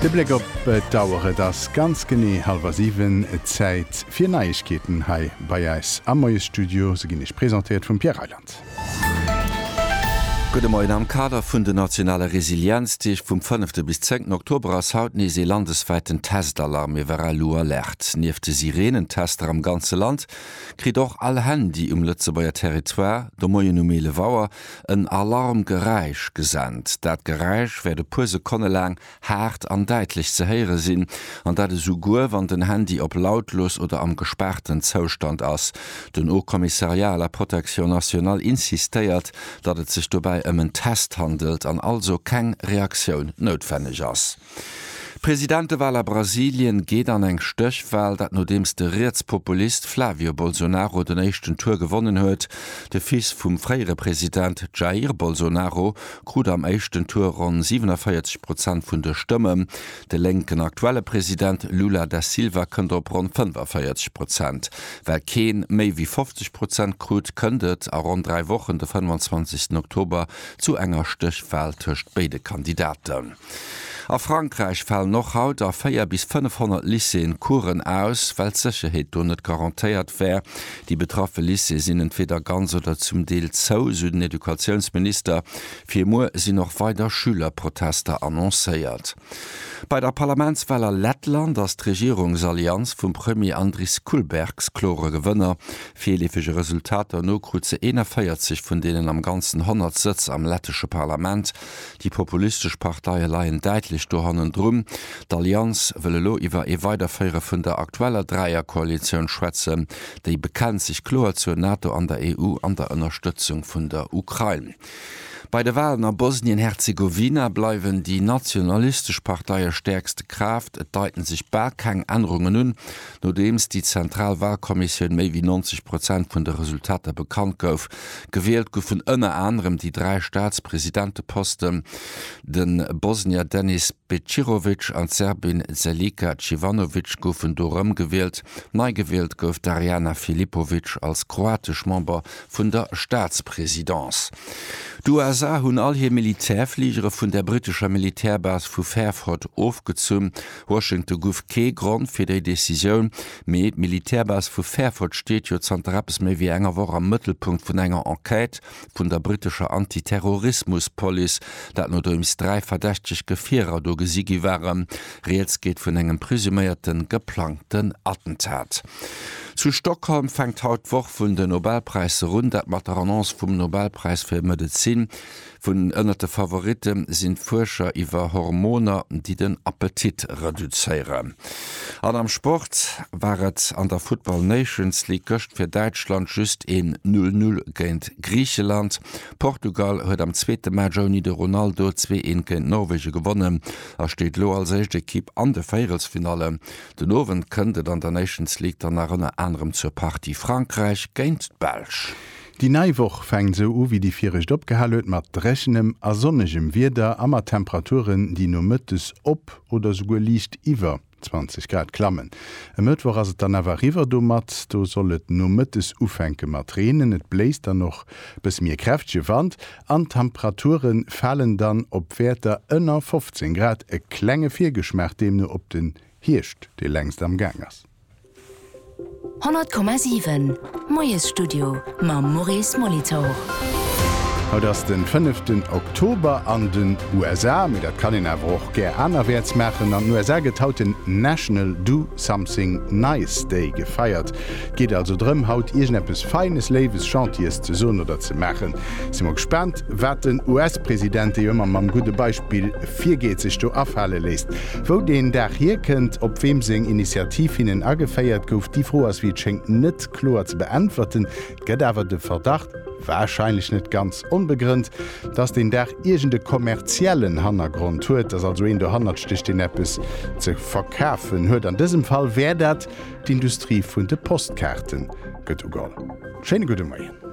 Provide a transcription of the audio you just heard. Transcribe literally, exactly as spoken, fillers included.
De Blick op bedauere das ganz genie halber sieben Zeit vier Neuigkeiten hai bei Eis am neues Studio se gin ich präsentiert von Pierre Eiland. Gute Morgen am Kader vun de nationale Resilienz, die ich vom fünften bis zehnten Oktober aus haut nie se landesweiten Testalarm iwwer lo alert. Niefte Sirenentester am ganze Land, kriet doch alle Handy um Lützebauer Territoire, der moie Numele Wauer, een Alarmgeräisch gesandt. Dat Geräisch werde puse konne lang hart an deitlich ze heere sinn, an dat so gur, wann den Handy op lautlos oder am gesperrten Zustand ass. Den O-Kommissariat Protection National insistiert, dat het sich dabei um einen Test handelt, an also keng Reaktion notwendig ass. Präsidentewahl a Brasilien geht an eng Stöchwahl, dat no dems de Rechtspopulist Flavio Bolsonaro den nächsten Tour gewonnen huet. De Fils vum freiere Präsident Jair Bolsonaro krut am echten Tour rund siebenundvierzig Prozent vun der Stimme. De lenken aktuelle Präsident Lula da Silva kënnt op rund fünfundvierzig Prozent. Wer keen méi wie fünfzig Prozent krut kënnet a rund drei Wochen de fünfundzwanzigsten Oktober zu enger Stöchwahl töcht beide Kandidaten. A Frankreich fall noch haut a vier bis fünfhundert Lyceen Kuren aus, weil Sicherheit do net garantiert wär. Die betraffe Lycée sind entweder ganz oder zum Deel zou, so den Edukationsminister. Vier Mo sind noch weiter Schülerproteste annoncéiert. Bei der Parlamentswahler Lettland as d' Regierungsallianz vum Premier Andris Kulbergs klore Gewënner. Vielefige Resultate no kruze einundvierzig von denen am ganzen hundert Sitz am lettesche Parlament. Die populistisch Partei leiien deitlich dohannen drum. D'Allianz wëlle lo iwwer e weiterfeire vun der aktueller Dreierkoalition schwätzen, déi bekennt sich klar zur NATO an der E U an der Unterstützung vun der Ukraine. Bei der Wahlen nach Bosnien-Herzegowina bleiben die nationalistisch Partei stärkste Kraft, es deuten sich bar keine Änderungen an, nachdem die Zentralwahlkommission mehr wie neunzig Prozent von den Resultaten bekannt gauf. Gewählt goufen unter anderem die drei Staatspräsidentenposten, den Bosnier Denis Becirovic und Serbin Zelika Civanovic goufen dorum gewählt. Neu gewählt gouf Darjana Filipovic als kroatisch Member von der Staatspräsidenz. Die U S A hunn all hier Militärfliegere vun der britischer Militärbas vu Fairford aufgezum. Washington gouf ke Grund fir déi Decision, méi d Militärbas vu Fairford steht jo zanterrappes méi wie enger war am Mëttelpunkt vun enger Enquete vun der britischer Antiterrorismuspolice, dat no doims drei verdächtig Gefierer do gesiegi waren. Reets geht vun engem presumierten geplanten Attentat. Zu Stockholm fängt haut woch vun den Nobelpreis rund, dat mat der Annonce vum Nobelpreis fir Medizin. Vun ënnerte Favoriten sind Forscher iwwer Hormone, die den Appetit reduzéieren. An am Sport waret an der Football Nations League köcht fir Deutschland just en null null géint Griechenland. Portugal huet am zweete Majoni de Ronaldo zwei eins géint Norwege gewonnen. Er steht lo als sechte Kipp an de Féielsfinale. Den Nowen kënnet an der Nations League dann nach ënner anderem zur Partie Frankreich géint Belsch. Die Neiwoch fängt so u wie die vierrecht opgehalet mat drechenem a sonnegem Wider ammer Temperaturen, die no mëttes op oder sogar liicht iwwer zwanzig Grad klammen. E Mëttwoch as dann awer riwer do mat, do sollet no mëttes ufenke mat Tränen, et bläist dann noch bis mir kräftsche Wand, an Temperaturen fallen dann op Werter ënner fünfzehn Grad, e klenge Viergeschmerch dem nur op den Hirscht, de längst am Gangers. hundert Komma sieben Moyes Studio ma Maurice Molitor. Haut ass den fünften Oktober an den U S A, mit dat kann en awer och ger anerwärts machen, an U S A getaut den National Do Something Nice Day gefeiert. Geht also drëm haut Ischneppes feines Leves Chantiers ze sonn oder ze machen. Si mo gespannt, wat den U S-Präsident ëmmer mam gute Beispiel virgeet sich do afhalle lässt. Wo den der hier kennt, op wem seg Initiativ hinnen agefeiert gouf, die froh ass wie d'Schenk net klar ze beantworten, gëtt awer de Verdacht, wahrscheinlich nicht ganz unbegründet, dass den der irgende kommerziellen Hintergrund huet, dass also in der hundertstich den Appes zu verkaufen huet. An diesem Fall wäre das die Industrie von den Postkarten. Gut, egal. Schöne gute Morgen.